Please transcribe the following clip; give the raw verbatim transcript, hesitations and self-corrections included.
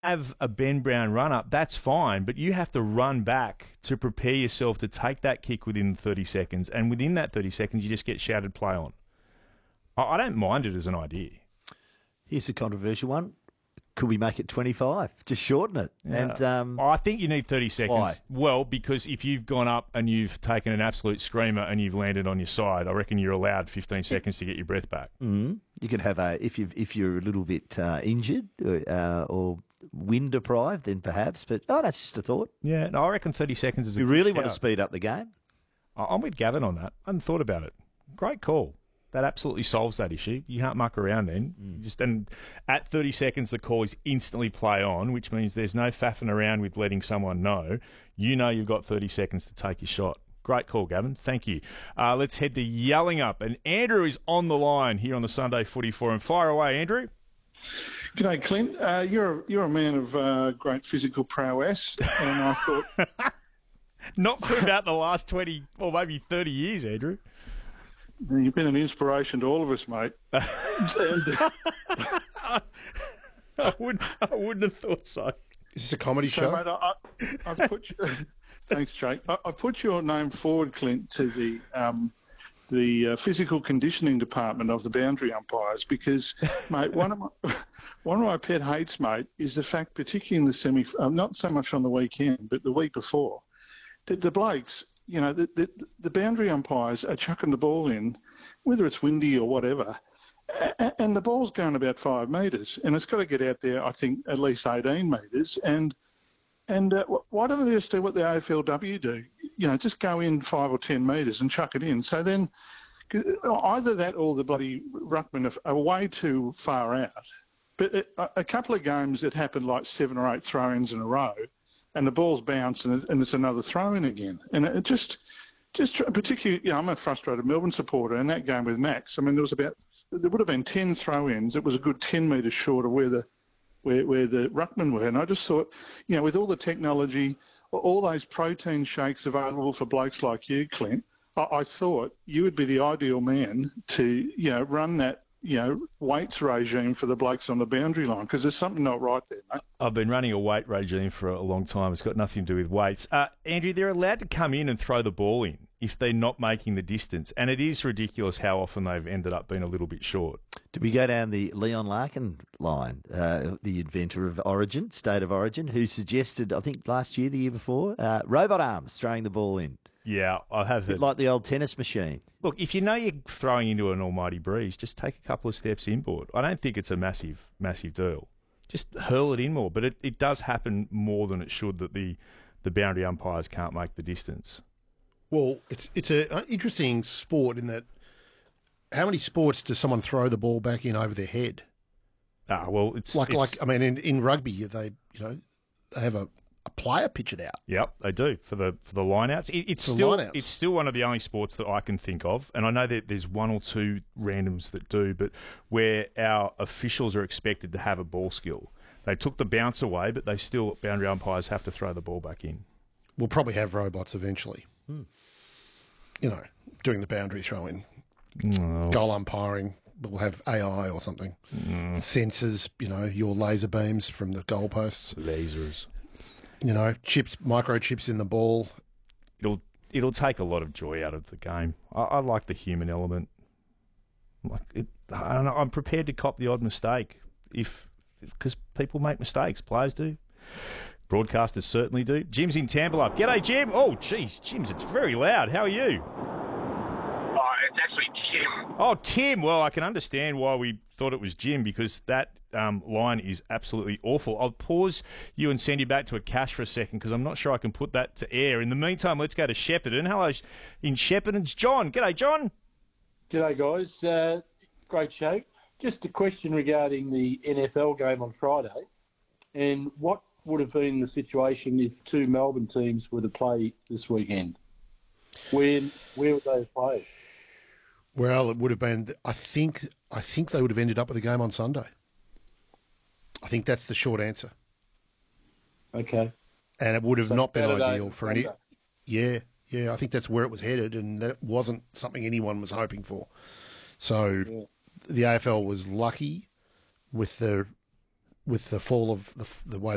have a Ben Brown run-up, that's fine, but you have to run back to prepare yourself to take that kick within thirty seconds, and within that thirty seconds, you just get shouted play on. I, I don't mind it as an idea. Here's a controversial one. Could we make it twenty-five? Just shorten it. Yeah. And um, I think you need thirty seconds. Why? Well, because if you've gone up and you've taken an absolute screamer and you've landed on your side, I reckon you're allowed fifteen seconds to get your breath back. mm, you could have a if you if you're a little bit uh, injured or, uh, or wind deprived, then perhaps. But oh, that's just a thought. Yeah, no, I reckon thirty seconds is. A You good really want to shout. speed up the game? I- I'm with Gavin on that. I hadn't thought about it. Great call. That absolutely solves that issue. You can't muck around then. Mm. Just and at thirty seconds, the call is instantly play on, which means there's no faffing around with letting someone know. You know you've got thirty seconds to take your shot. Great call, Gavin. Thank you. Uh, let's head to Yelling Up. And Andrew is on the line here on the Sunday Footy Forum. Fire away, Andrew. G'day, Clint. Uh, you're, a, you're a man of uh, great physical prowess, and I thought... Not for about the last twenty or maybe thirty years, Andrew. You've been an inspiration to all of us, mate. and, I, wouldn't, I wouldn't have thought so. Is this a comedy so, show? mate, I, I, I put you, thanks, Jake. I, I put your name forward, Clint, to the um, the uh, physical conditioning department of the boundary umpires because, mate, one of my one of my pet hates, mate, is the fact, particularly in the semi, uh, not so much on the weekend, but the week before, that the blokes. You know, the, the, the boundary umpires are chucking the ball in, whether it's windy or whatever, and the ball's going about five metres, and it's got to get out there, I think, at least eighteen metres. And and uh, why don't they just do what the A F L W do? You know, just go in five or ten metres and chuck it in. So then either that or the bloody ruckman are way too far out. But it, a couple of games it happened like seven or eight throw-ins in a row, and the ball's bounced and, it, and it's another throw-in again. And it just, just particularly, you know, I'm a frustrated Melbourne supporter. In that game with Max, I mean, there was about, there would have been ten throw-ins. It was a good ten metres short of where the, where, where the ruckmen were. And I just thought, you know, with all the technology, all those protein shakes available for blokes like you, Clint, I, I thought you would be the ideal man to, you know, run that, you know, weights regime for the blokes on the boundary line because there's something not right there, mate. I've been running a weight regime for a long time. It's got nothing to do with weights. Uh, Andrew, they're allowed to come in and throw the ball in if they're not making the distance. And it is ridiculous how often they've ended up being a little bit short. Did we go down the Leon Larkin line, uh, the inventor of Origin, State of Origin, who suggested, I think last year, the year before, uh, robot arms throwing the ball in? Yeah, I have heard. Like the old tennis machine. Look, if you know you're throwing into an almighty breeze, just take a couple of steps inboard. I don't think it's a massive, massive deal. Just hurl it in more. But it, it does happen more than it should that the, the boundary umpires can't make the distance. Well, it's it's an interesting sport in that how many sports does someone throw the ball back in over their head? Ah, well, it's like it's, like I mean, in, in rugby, they you know they have a, a player pitch it out. Yep, they do for the for the lineouts. It, it's For still lineouts. it's still one of the only sports that I can think of, and I know that there's one or two randoms that do, but where our officials are expected to have a ball skill. They took the bounce away, but they still boundary umpires have to throw the ball back in. We'll probably have robots eventually. Hmm. You know, doing the boundary throw in, No. goal umpiring. We'll have A I or something. Mm. Sensors, you know, your laser beams from the goalposts. Lasers. You know, chips, microchips in the ball. It'll it'll take a lot of joy out of the game. I, I like the human element. Like it, I don't know, I'm prepared to cop the odd mistake if because people make mistakes. Players do. Broadcasters certainly do. Jim's in Tampa. G'day, Jim. Oh, geez, Jim's, it's very loud. How are you? Oh, it's actually Tim. Oh, Tim. Well, I can understand why we thought it was Jim because that um, line is absolutely awful. I'll pause you and send you back to a cache for a second because I'm not sure I can put that to air. In the meantime, let's go to Shepparton. Hello, in Shepparton's John. G'day, John. G'day, guys. Uh, great show. Just a question regarding the N F L game on Friday and what would have been the situation if two Melbourne teams were to play this weekend? Where, where would they have played? Well, it would have been. I think. I think they would have ended up with a game on Sunday. I think that's the short answer. Okay. And it would have So not been Saturday ideal and for any. Sunday. Yeah, yeah. I think that's where it was headed, and that wasn't something anyone was hoping for. So, Yeah. the A F L was lucky with the with the fall of the, the way